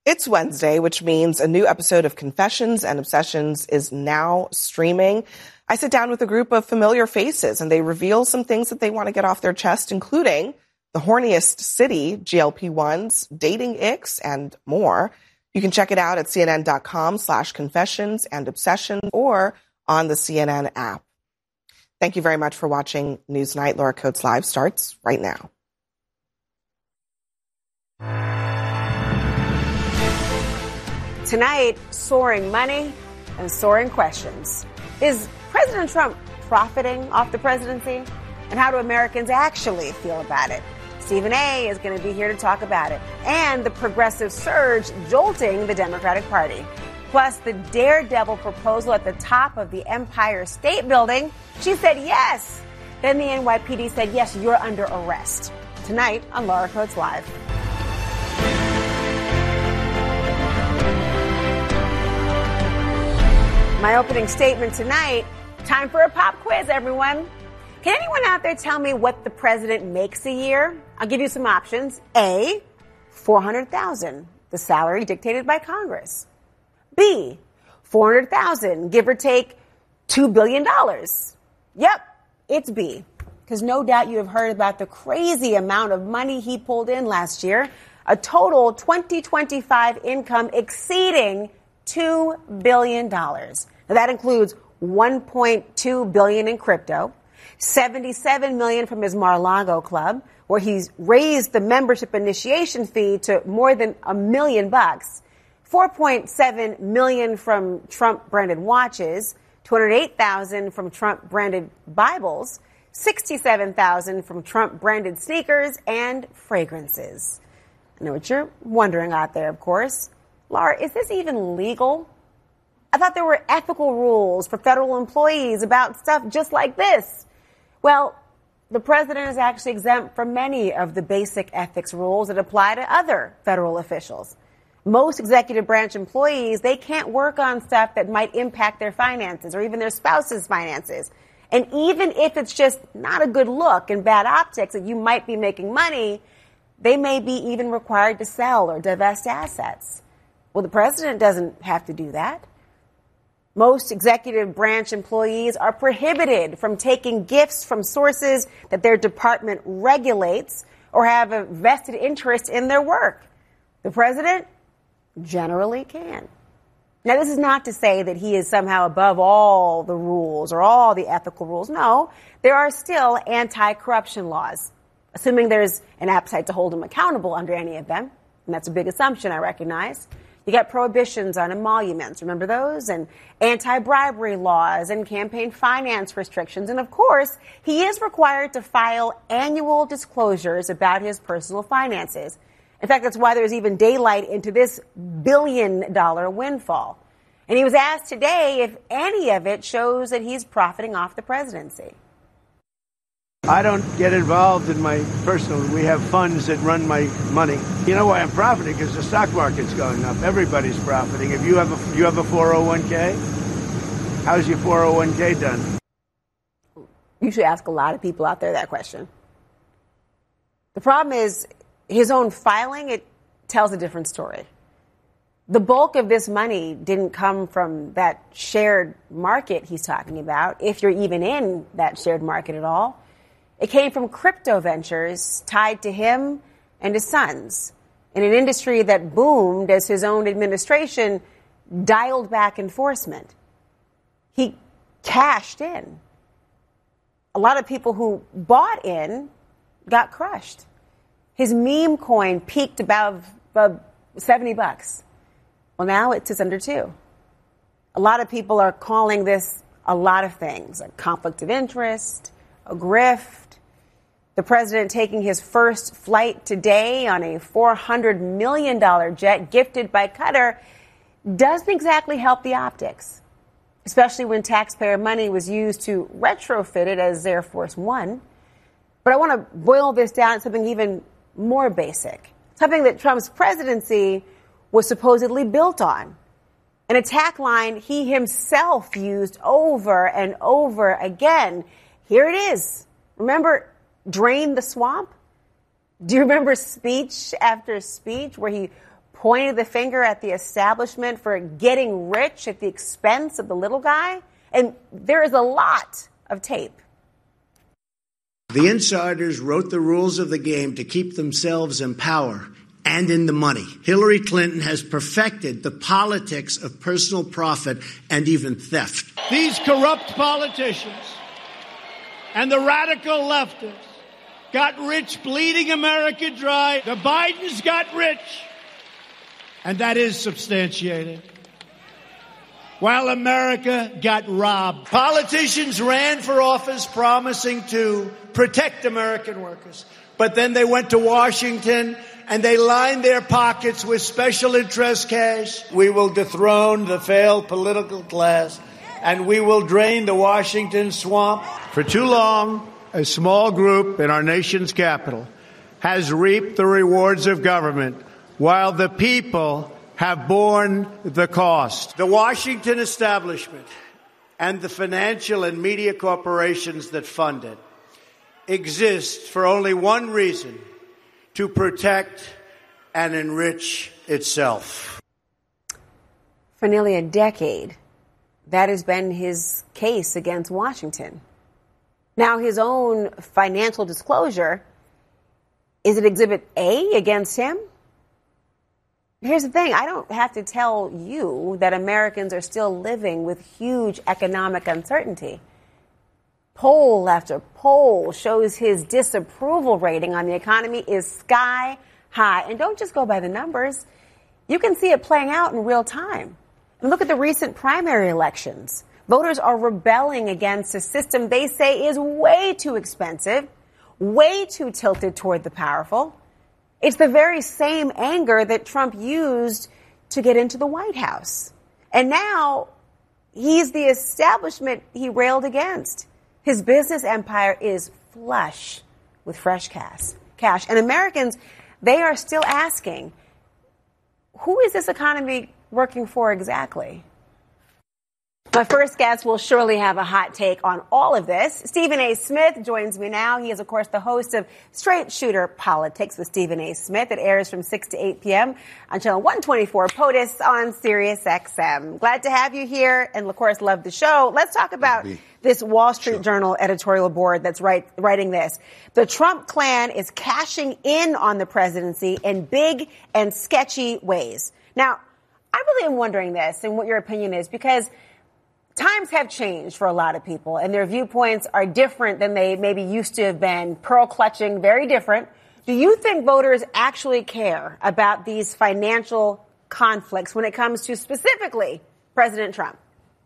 It's Wednesday, which means a new episode of Confessions and Obsessions is now streaming. I sit down with a group of familiar faces and they reveal some things that they want to get off their chest, including the horniest city, GLP-1s, dating icks, and more. You can check it out at cnn.com/confessions and obsessions or on the CNN app. Thank you very much for watching Newsnight. Laura Coates Live starts right now. Tonight, soaring money and soaring questions. Is President Trump profiting off the presidency? And how do Americans actually feel about it? Stephen A. is going to be here to talk about it. And the progressive surge jolting the Democratic Party. Plus, the daredevil proposal at the top of the Empire State Building. She said yes. Then the NYPD said, yes, you're under arrest. Tonight on Laura Coates Live. My opening statement tonight, time for a pop quiz, everyone. Can anyone out there tell me what the president makes a year? I'll give you some options. A, $400,000, the salary dictated by Congress. B, $400,000, give or take $2 billion. Yep, it's B. Because no doubt you have heard about the crazy amount of money he pulled in last year. A total 2025 income exceeding $2 billion. Now that includes $1.2 billion in crypto, $77 million from his Mar-a-Lago club, where he's raised the membership initiation fee to more than $1 million, $4.7 million from Trump-branded watches, $208,000 from Trump-branded Bibles, $67,000 from Trump-branded sneakers and fragrances. I know what you're wondering out there, of course. Laura, is this even legal? I thought there were ethical rules for federal employees about stuff just like this. Well, the president is actually exempt from many of the basic ethics rules that apply to other federal officials. Most executive branch employees, they can't work on stuff that might impact their finances or even their spouse's finances. And even if it's just not a good look and bad optics that you might be making money, they may be even required to sell or divest assets. Well, the president doesn't have to do that. Most executive branch employees are prohibited from taking gifts from sources that their department regulates or have a vested interest in their work. The president generally can. Now, this is not to say that he is somehow above all the rules or all the ethical rules. No, there are still anti-corruption laws, assuming there's an appetite to hold him accountable under any of them. And that's a big assumption, I recognize. You got prohibitions on emoluments, remember those? And anti-bribery laws and campaign finance restrictions. And of course, he is required to file annual disclosures about his personal finances. In fact, that's why there's even daylight into this billion-dollar windfall. And he was asked today if any of it shows that he's profiting off the presidency. I don't get involved in my personal. We have funds that run my money. You know why I'm profiting? Because the stock market's going up. Everybody's profiting. If you have a 401k, how's your 401k done? You should ask a lot of people out there that question. The problem is his own filing, it tells a different story. The bulk of this money didn't come from that shared market he's talking about, if you're even in that shared market at all. It came from crypto ventures tied to him and his sons in an industry that boomed as his own administration dialed back enforcement. He cashed in. A lot of people who bought in got crushed. His meme coin peaked above $70. Well, now it's just under $2. A lot of people are calling this a lot of things, a conflict of interest, a grift. The president taking his first flight today on a $400 million jet gifted by Qatar doesn't exactly help the optics, especially when taxpayer money was used to retrofit it as Air Force One. But I want to boil this down to something even more basic, something that Trump's presidency was supposedly built on. An attack line he himself used over and over again. Here it is. Remember, drain the swamp? Do you remember speech after speech where he pointed the finger at the establishment for getting rich at the expense of the little guy. And there is a lot of tape. The insiders wrote the rules of the game to keep themselves in power and in the money. Hillary Clinton has perfected the politics of personal profit and even theft. These corrupt politicians and the radical leftists got rich bleeding America dry. The Bidens got rich, and that is substantiated, while America got robbed. Politicians ran for office promising to protect American workers, but then they went to Washington and they lined their pockets with special interest cash. We will dethrone the failed political class, and we will drain the Washington swamp. For too long, a small group in our nation's capital has reaped the rewards of government, while the people have borne the cost. The Washington establishment and the financial and media corporations that fund it exist for only one reason: to protect and enrich itself. For nearly a decade, that has been his case against Washington. Now, his own financial disclosure, is it Exhibit A against him? Here's the thing. I don't have to tell you that Americans are still living with huge economic uncertainty. Poll after poll shows his disapproval rating on the economy is sky high. And don't just go by the numbers. You can see it playing out in real time. And look at the recent primary elections. Voters are rebelling against a system they say is way too expensive, way too tilted toward the powerful. It's the very same anger that Trump used to get into the White House. And now he's the establishment he railed against. His business empire is flush with fresh cash. And Americans, they are still asking, who is this economy working for exactly? My first guest will surely have a hot take on all of this. Stephen A. Smith joins me now. He is, of course, the host of Straight Shooter Politics with Stephen A. Smith. It airs from 6 to 8 p.m. on channel 124 POTUS on Sirius XM. Glad to have you here, and, of course, love the show. Let's talk about this Wall Street Journal editorial board that's writing this. The Trump clan is cashing in on the presidency in big and sketchy ways. Now, I really am wondering this and what your opinion is, because times have changed for a lot of people, and their viewpoints are different than they maybe used to have been. Pearl clutching, very different. Do you think voters actually care about these financial conflicts when it comes to specifically President Trump?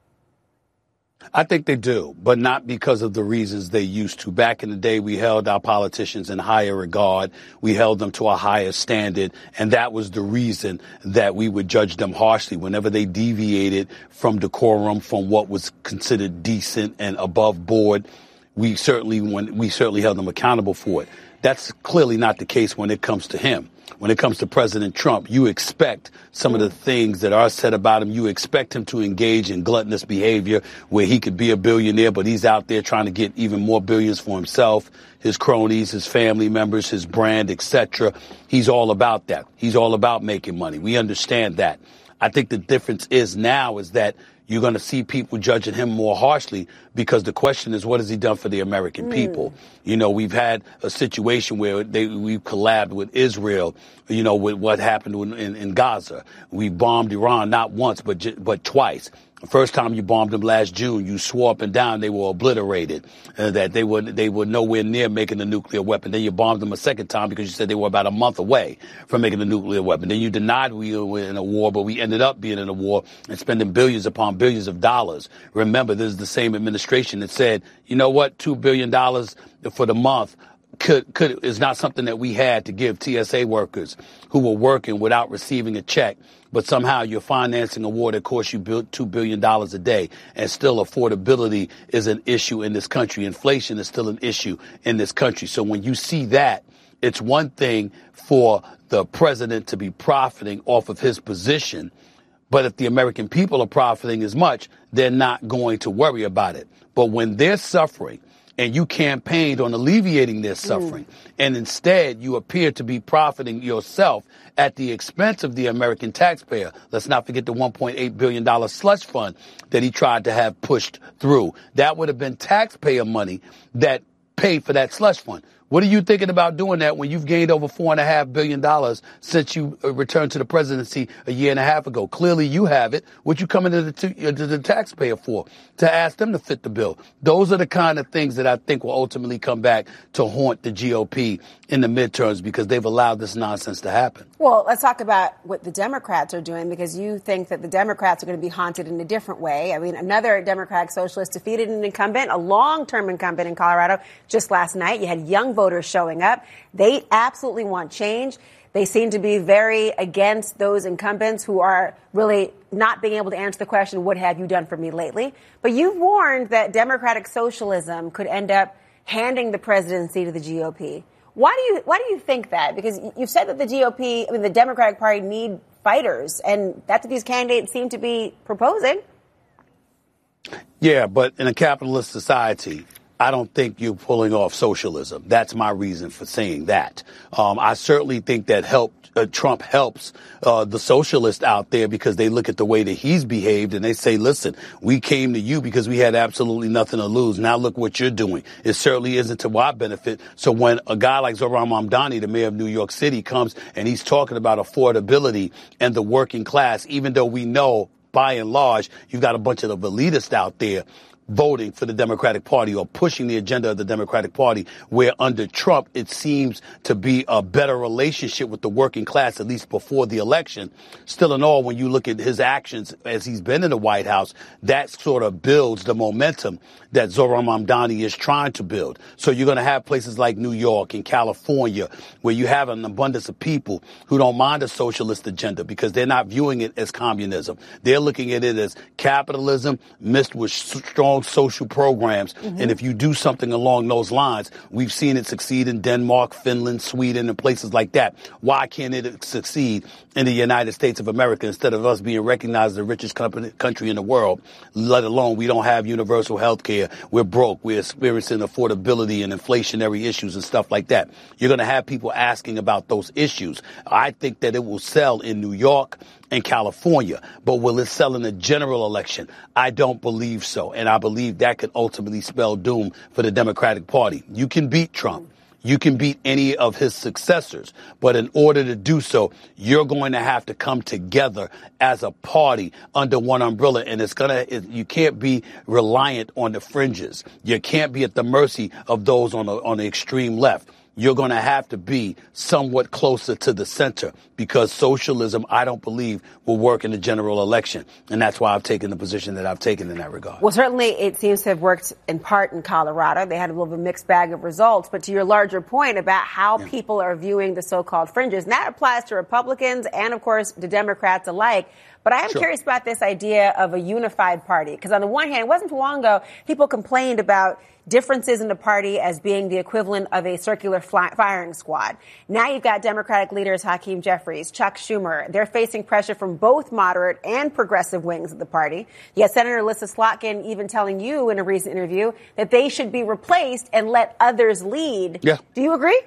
I think they do, but not because of the reasons they used to. Back in the day, we held our politicians in higher regard. We held them to a higher standard, and that was the reason that we would judge them harshly whenever they deviated from decorum, from what was considered decent and above board. We certainly held them accountable for it. That's clearly not the case when it comes to him. When it comes to President Trump, you expect some of the things that are said about him. You expect him to engage in gluttonous behavior where he could be a billionaire, but he's out there trying to get even more billions for himself, his cronies, his family members, his brand, etc. He's all about that. He's all about making money. We understand that. I think the difference is now is that you're going to see people judging him more harshly because the question is, what has he done for the American people? You know, we've had a situation where we've collabed with Israel, you know, with what happened in Gaza. We bombed Iran not once, but twice. The first time you bombed them last June, you swore up and down they were obliterated, that they were nowhere near making a nuclear weapon. Then you bombed them a second time because you said they were about a month away from making a nuclear weapon. Then you denied we were in a war, but we ended up being in a war and spending billions upon billions of dollars. Remember, this is the same administration that said, you know what, $2 billion for the month is not something that we had to give TSA workers who were working without receiving a check. But somehow you're financing a war that costs you $2 billion a day. And still affordability is an issue in this country. Inflation is still an issue in this country. So when you see that, it's one thing for the president to be profiting off of his position. But if the American people are profiting as much, they're not going to worry about it. But when they're suffering and you campaigned on alleviating their suffering. And instead, you appear to be profiting yourself at the expense of the American taxpayer. Let's not forget the $1.8 billion slush fund that he tried to have pushed through. That would have been taxpayer money that paid for that slush fund. What are you thinking about doing that when you've gained over $4.5 billion since you returned to the presidency a year and a half ago? Clearly you have it. What you coming to the taxpayer for? To ask them to fit the bill. Those are the kind of things that I think will ultimately come back to haunt the GOP in the midterms because they've allowed this nonsense to happen. Well, let's talk about what the Democrats are doing, because you think that the Democrats are going to be haunted in a different way. I mean, another Democratic socialist defeated an incumbent, a long-term incumbent in Colorado just last night. You had young voters showing up. They absolutely want change. They seem to be very against those incumbents who are really not being able to answer the question, what have you done for me lately? But you've warned that Democratic socialism could end up handing the presidency to the GOP. Why do you think that? Because you've said that the GOP, I mean, the Democratic Party need fighters, and that's what these candidates seem to be proposing. Yeah, but in a capitalist society, I don't think you're pulling off socialism. That's my reason for saying that. I certainly think that Trump helps the socialists out there because they look at the way that he's behaved and they say, listen, we came to you because we had absolutely nothing to lose. Now look what you're doing. It certainly isn't to our benefit. So when a guy like Zohran Mamdani, the mayor of New York City, comes and he's talking about affordability and the working class, even though we know by and large you've got a bunch of elitists out there voting for the Democratic Party or pushing the agenda of the Democratic Party, where under Trump it seems to be a better relationship with the working class, at least before the election. Still in all, when you look at his actions as he's been in the White House, that sort of builds the momentum that Zohran Mamdani is trying to build. So you're going to have places like New York and California where you have an abundance of people who don't mind a socialist agenda because they're not viewing it as communism. They're looking at it as capitalism mixed with strong social programs. And if you do something along those lines, we've seen it succeed in Denmark, Finland, Sweden, and places like that. Why can't it succeed in the United States of America instead of us being recognized as the richest country in the world, let alone we don't have universal health care. We're broke. We're experiencing affordability and inflationary issues and stuff like that. You're going to have people asking about those issues. I think that it will sell in New York and California, but will it sell in a general election? I don't believe so. And I believe that could ultimately spell doom for the Democratic Party. You can beat Trump. You can beat any of his successors. But in order to do so, you're going to have to come together as a party under one umbrella. And you can't be reliant on the fringes. You can't be at the mercy of those on the extreme left. You're going to have to be somewhat closer to the center because socialism, I don't believe, will work in the general election. And that's why I've taken the position that I've taken in that regard. Well, certainly it seems to have worked in part in Colorado. They had a little bit of a mixed bag of results. But to your larger point about how people are viewing the so-called fringes, and that applies to Republicans and, of course, to Democrats alike. But I am curious about this idea of a unified party, because on the one hand, it wasn't too long ago, people complained about differences in the party as being the equivalent of a circular firing squad. Now you've got Democratic leaders Hakeem Jeffries, Chuck Schumer. They're facing pressure from both moderate and progressive wings of the party. Yet Senator Alyssa Slotkin even telling you in a recent interview that they should be replaced and let others lead. Yeah. Do you agree?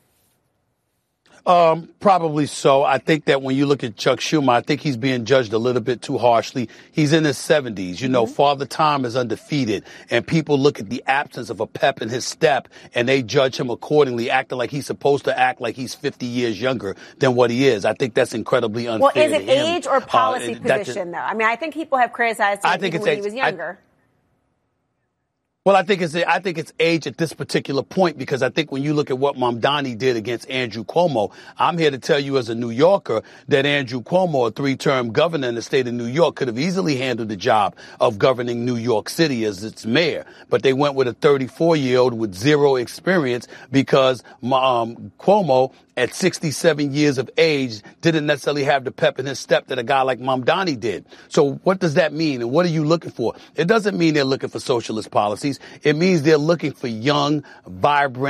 Probably so. I think that when you look at Chuck Schumer, I think he's being judged a little bit too harshly. He's in his 70s. You know, Father Time is undefeated, and people look at the absence of a pep in his step, and they judge him accordingly, acting like he's supposed to act like he's 50 years younger than what he is. I think that's incredibly unfair. Well, is it age or policy position, though? I mean, I think people have criticized him even when he was younger. Well, I think it's age at this particular point, because I think when you look at what Mamdani did against Andrew Cuomo, I'm here to tell you as a New Yorker that Andrew Cuomo, a 3-term governor in the state of New York, could have easily handled the job of governing New York City as its mayor. But they went with a 34-year-old with zero experience because Cuomo, at 67 years of age, didn't necessarily have the pep in his step that a guy like Mamdani did. So what does that mean? And what are you looking for? It doesn't mean they're looking for socialist policies. It means they're looking for young, vibrant,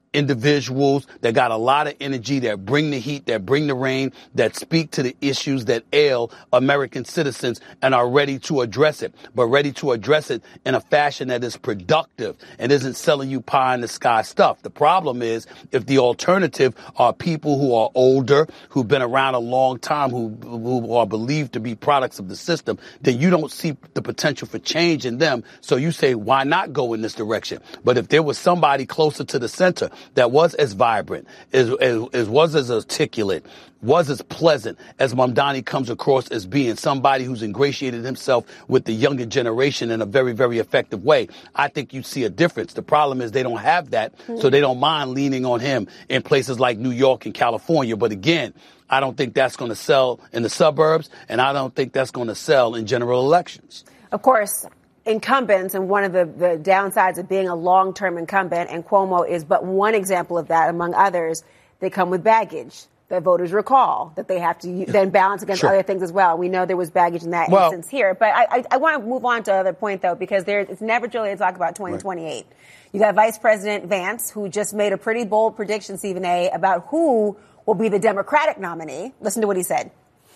individuals that got a lot of energy, that bring the heat, that bring the rain, that speak to the issues that ail American citizens and are ready to address it, but ready to address it in a fashion that is productive and isn't selling you pie in the sky stuff. The problem is if the alternative are people who are older, who've been around a long time, who are believed to be products of the system, then you don't see the potential for change in them. So you say, why not go in this direction? But if there was somebody closer to the center that was as vibrant, was as articulate, was as pleasant as Mamdani comes across as being, somebody who's ingratiated himself with the younger generation in a very, very effective way, I think you see a difference. The problem is they don't have that, so they don't mind leaning on him in places like New York and California. But again, I don't think that's going to sell in the suburbs, and I don't think that's going to sell in general elections. Of course, incumbents, and one of the downsides of being a long-term incumbent, and Cuomo is but one example of that among others, they come with baggage that voters recall, that they have to then balance against other things as well. We know there was baggage in that instance here. But I want to move on to another point, though, because it's never too late to talk about 2028. Right. You got Vice President Vance, who just made a pretty bold prediction, Stephen A., about who will be the Democratic nominee. Listen to what he said.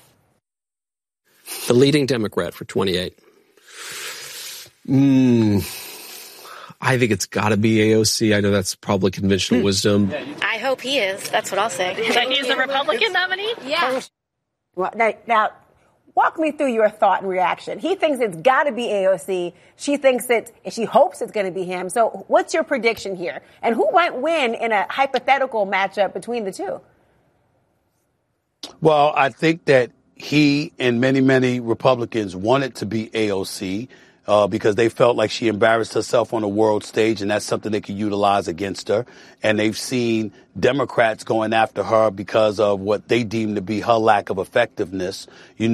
The leading Democrat for 28. I think it's got to be AOC. I know that's probably conventional wisdom. I hope he is. That's what I'll say. That he's the Republican nominee? Yeah. Well, now, walk me through your thought and reaction. He thinks it's got to be AOC. She thinks she hopes it's going to be him. So what's your prediction here? And who might win in a hypothetical matchup between the two? Well, I think that he and many, many Republicans wanted to be AOC. Because they felt like she embarrassed herself on the world stage, and that's something they could utilize against her. And they've seen Democrats going after her because of what they deem to be her lack of effectiveness,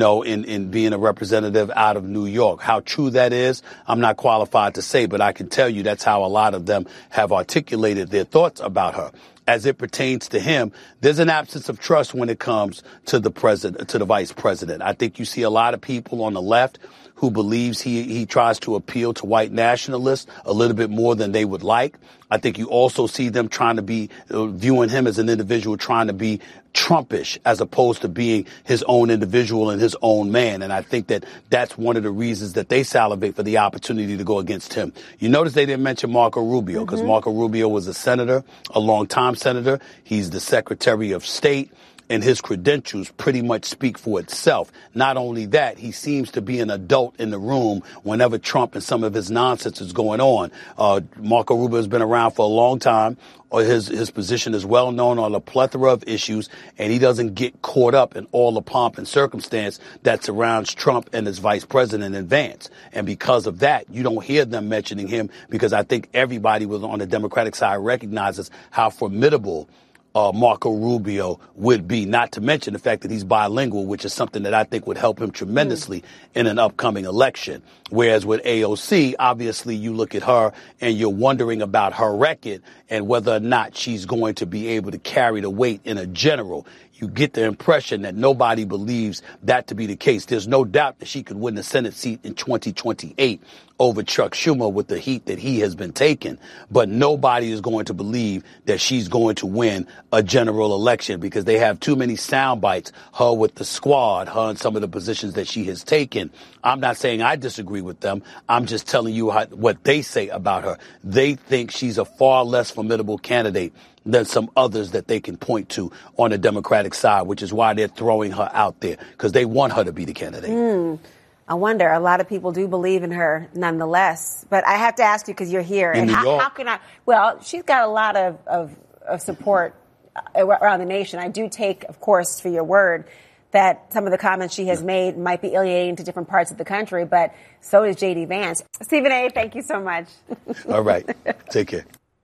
in being a representative out of New York. How true that is, I'm not qualified to say, but I can tell you that's how a lot of them have articulated their thoughts about her. As it pertains to him, there's an absence of trust when it comes to the vice president. I think you see a lot of people on the left who believes he tries to appeal to white nationalists a little bit more than they would like. I think you also see them trying to be viewing him as an individual trying to be Trumpish as opposed to being his own individual and his own man. And I think that that's one of the reasons that they salivate for the opportunity to go against him. You notice they didn't mention Marco Rubio because Marco Rubio was a senator, a longtime senator. He's the Secretary of State. And his credentials pretty much speak for itself. Not only that, he seems to be an adult in the room whenever Trump and some of his nonsense is going on. Marco Rubio has been around for a long time. His position is well known on a plethora of issues, and he doesn't get caught up in all the pomp and circumstance that surrounds Trump and his vice president in Vance. And because of that, you don't hear them mentioning him because I think everybody on the Democratic side recognizes how formidable Marco Rubio would be, not to mention the fact that he's bilingual, which is something that I think would help him tremendously in an upcoming election. Whereas with AOC, obviously you look at her and you're wondering about her record and whether or not she's going to be able to carry the weight in a general. You get the impression that nobody believes that to be the case. There's no doubt that she could win the Senate seat in 2028 over Chuck Schumer with the heat that he has been taking. But nobody is going to believe that she's going to win a general election because they have too many sound bites, her with the squad, her and some of the positions that she has taken. I'm not saying I disagree with them. I'm just telling you what they say about her. They think she's a far less formidable candidate than some others that they can point to on the Democratic side, which is why they're throwing her out there, because they want her to be the candidate. I wonder. A lot of people do believe in her nonetheless. But I have to ask you, because you're here. In New York. How can I? Well, she's got a lot of support around the nation. I do take, of course, for your word that some of the comments she has made might be alienating to different parts of the country, but so is J.D. Vance. Stephen A., thank you so much. All right. Take care.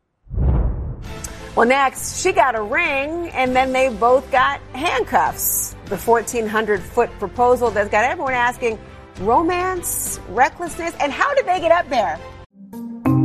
Well, next, she got a ring, and then they both got handcuffs. The 1,400-foot proposal that's got everyone asking, romance, recklessness, and how did they get up there?